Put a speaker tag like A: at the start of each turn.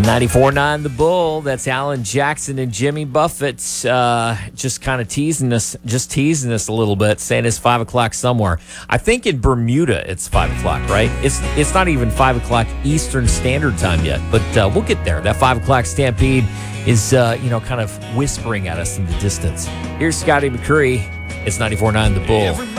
A: 94.9 The Bull. That's Alan Jackson and Jimmy Buffett just kind of teasing us a little bit, saying it's 5 o'clock somewhere. I think in Bermuda it's 5 o'clock, right? It's not even 5 o'clock Eastern Standard Time yet, but we'll get there. That 5 o'clock stampede is, kind of whispering at us in the distance. Here's Scotty McCree. It's 94.9 The Bull.